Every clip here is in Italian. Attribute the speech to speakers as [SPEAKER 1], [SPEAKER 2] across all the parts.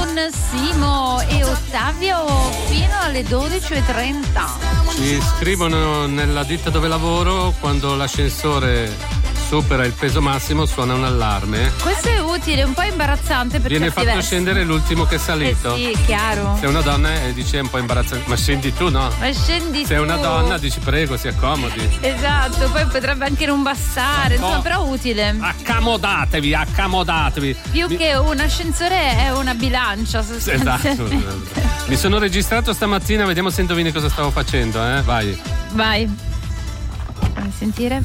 [SPEAKER 1] con Simo e Ottavio fino alle 12:30.
[SPEAKER 2] Ci scrivono nella ditta dove lavoro, quando l'ascensore supera il peso massimo suona un allarme.
[SPEAKER 1] Questo è utile, un po' imbarazzante per
[SPEAKER 2] viene
[SPEAKER 1] certi
[SPEAKER 2] fatto
[SPEAKER 1] versi.
[SPEAKER 2] scendere l'ultimo che è salito.
[SPEAKER 1] Sì, chiaro.
[SPEAKER 2] Se è una donna dice è un po' imbarazzante, ma scendi tu, no?
[SPEAKER 1] Ma scendi
[SPEAKER 2] Se è
[SPEAKER 1] tu.
[SPEAKER 2] una donna dici prego, si accomodi.
[SPEAKER 1] Esatto, poi potrebbe anche non bastare, insomma, però utile.
[SPEAKER 2] Accomodatevi.
[SPEAKER 1] Più che un ascensore è una bilancia sostanzialmente.
[SPEAKER 2] Esatto. Mi sono registrato stamattina, vediamo se indovini cosa stavo facendo, vai.
[SPEAKER 1] Vai. Fammi sentire.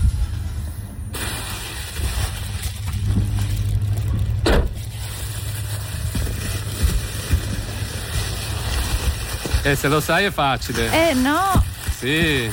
[SPEAKER 2] Se lo sai è facile.
[SPEAKER 1] No.
[SPEAKER 2] Sì.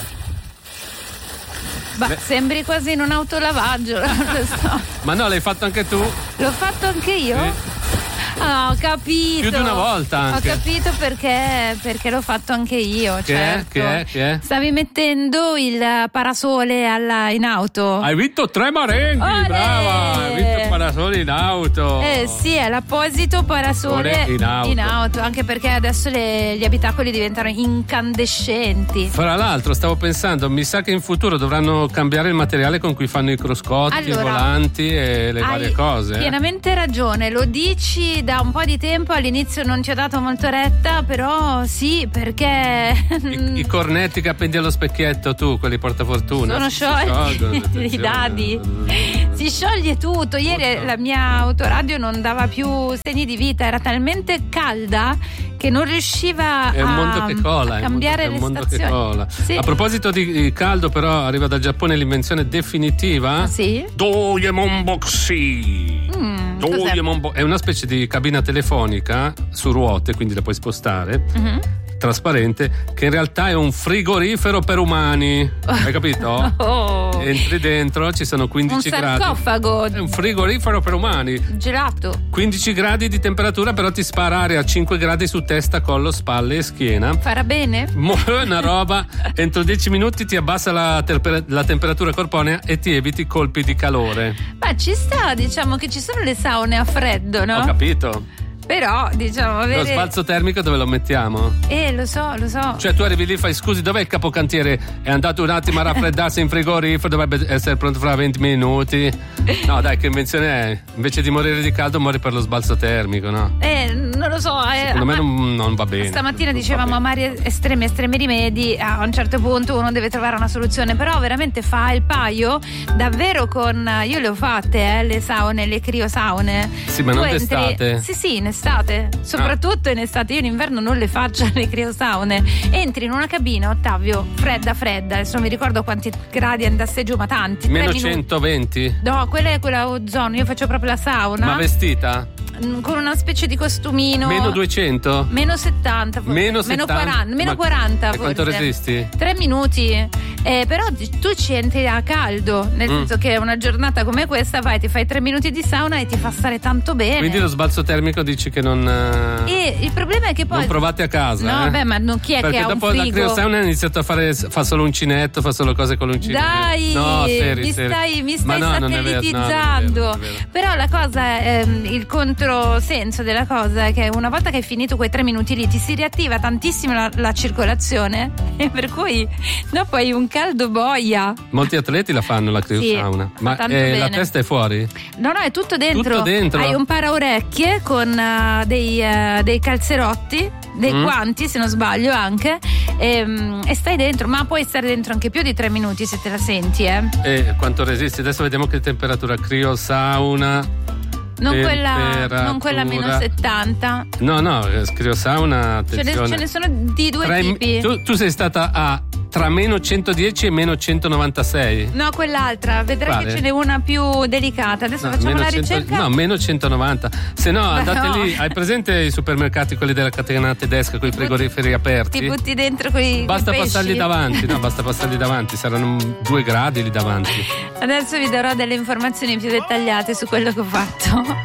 [SPEAKER 1] Sembri quasi in un autolavaggio.
[SPEAKER 2] Ma no, l'hai fatto anche tu?
[SPEAKER 1] L'ho fatto anche io?
[SPEAKER 2] Sì.
[SPEAKER 1] Ah, ho capito.
[SPEAKER 2] Più di una volta anche.
[SPEAKER 1] Ho capito perché l'ho fatto anche io.
[SPEAKER 2] Che è?
[SPEAKER 1] Stavi mettendo il parasole in auto.
[SPEAKER 2] Hai vinto 3 marenghi,
[SPEAKER 1] Olè!
[SPEAKER 2] brava! Hai vinto il parasole in auto.
[SPEAKER 1] Sì, è l'apposito parasole
[SPEAKER 2] in auto.
[SPEAKER 1] Anche perché adesso gli abitacoli diventano incandescenti.
[SPEAKER 2] Fra l'altro stavo pensando, mi sa che in futuro dovranno cambiare il materiale con cui fanno i cruscotti, i volanti e le varie cose.
[SPEAKER 1] Hai pienamente ragione, lo dici da un po' di tempo, all'inizio non ti ho dato molto retta, però sì, perché
[SPEAKER 2] I cornetti che appendi allo specchietto tu, quelli portafortuna
[SPEAKER 1] sono sciolti. I dadi si scioglie tutto. Ieri la mia autoradio non dava più segni di vita, era talmente calda che non riusciva
[SPEAKER 2] è un mondo che cola,
[SPEAKER 1] a cambiare le stazioni. Sì.
[SPEAKER 2] A proposito di caldo, però arriva dal Giappone l'invenzione definitiva.
[SPEAKER 1] Sì.
[SPEAKER 2] Doyemon Boxy. È una specie di cabina telefonica su ruote, quindi la puoi spostare. Trasparente, che in realtà è un frigorifero per umani. Hai capito? Entri dentro, ci sono 15 gradi.
[SPEAKER 1] Un sarcofago.
[SPEAKER 2] È un frigorifero per umani.
[SPEAKER 1] Gelato.
[SPEAKER 2] 15 gradi di temperatura, però ti spara aria a 5 gradi su testa, collo, spalle e schiena.
[SPEAKER 1] Farà bene?
[SPEAKER 2] Una roba. Entro 10 minuti ti abbassa la temperatura corponea e ti eviti colpi di calore.
[SPEAKER 1] Ma ci sta, diciamo che ci sono le saune a freddo, no?
[SPEAKER 2] Ho capito.
[SPEAKER 1] Però, diciamo, avere...
[SPEAKER 2] Lo sbalzo termico dove lo mettiamo?
[SPEAKER 1] Lo so.
[SPEAKER 2] Cioè tu arrivi lì, fai scusi, dov'è il capocantiere? È andato un attimo a raffreddarsi in frigorifero, dovrebbe essere pronto fra 20 minuti. No dai, che invenzione è? Invece di morire di caldo muori per lo sbalzo termico, no?
[SPEAKER 1] Non lo so.
[SPEAKER 2] Secondo me non va bene.
[SPEAKER 1] Stamattina dicevamo amari estremi rimedi. A un certo punto uno deve trovare una soluzione, però veramente fa il paio davvero io le ho fatte, le saune, le criosaune.
[SPEAKER 2] Sì, ma non d'estate?
[SPEAKER 1] Sì, in estate, soprattutto in estate. Io in inverno non le faccio le criosaune. Entri in una cabina, Ottavio, fredda, adesso non mi ricordo quanti gradi andasse giù, ma tanti.
[SPEAKER 2] Meno 120?
[SPEAKER 1] No, quella è quella ozono, io faccio proprio la sauna.
[SPEAKER 2] Ma vestita?
[SPEAKER 1] Con una specie di costumino.
[SPEAKER 2] Meno 200?
[SPEAKER 1] Meno 70 forse.
[SPEAKER 2] Meno 70?
[SPEAKER 1] Meno 40
[SPEAKER 2] forse. E quanto resisti?
[SPEAKER 1] 3 minuti. Però tu ci entri a caldo, nel senso che una giornata come questa ti fai 3 minuti di sauna e ti fa stare tanto bene.
[SPEAKER 2] Quindi lo sbalzo termico dici che non...
[SPEAKER 1] E il problema è che poi...
[SPEAKER 2] Non provate a casa.
[SPEAKER 1] No, ma non chi è
[SPEAKER 2] perché
[SPEAKER 1] che ha un frigo?
[SPEAKER 2] Perché dopo la criosauna ha iniziato a fa solo uncinetto, fa solo cose con l'uncinetto.
[SPEAKER 1] Dai,
[SPEAKER 2] no,
[SPEAKER 1] mi stai satellitizzando.
[SPEAKER 2] Non è vero.
[SPEAKER 1] Però la cosa è, il controsenso della cosa è che una volta che hai finito quei 3 minuti lì ti si riattiva tantissimo la circolazione, e per cui dopo hai un caldo boia.
[SPEAKER 2] Molti atleti la fanno la criosauna.
[SPEAKER 1] Sì,
[SPEAKER 2] ma la testa è fuori?
[SPEAKER 1] No, è tutto dentro.
[SPEAKER 2] Tutto dentro.
[SPEAKER 1] Hai un paraorecchie con dei calzerotti, dei guanti se non sbaglio anche, e stai dentro, ma puoi stare dentro anche più di 3 minuti se te la senti.
[SPEAKER 2] E quanto resisti? Adesso vediamo che temperatura. Criosauna.
[SPEAKER 1] Non quella meno 70.
[SPEAKER 2] No, criosauna, attenzione.
[SPEAKER 1] Ce ne sono di due tipi.
[SPEAKER 2] Tu sei stata tra meno 110 e meno 196.
[SPEAKER 1] No, quell'altra. Vedrai che ce n'è una più delicata. Adesso facciamo la ricerca.
[SPEAKER 2] No, meno 190. Se no, andate lì. Hai presente i supermercati, quelli della catena tedesca, con i frigoriferi aperti?
[SPEAKER 1] Ti butti dentro quei
[SPEAKER 2] Basta
[SPEAKER 1] pesci.
[SPEAKER 2] passarli davanti. No, basta passarli davanti. Saranno 2 gradi lì davanti.
[SPEAKER 1] Adesso vi darò delle informazioni più dettagliate su quello che ho fatto.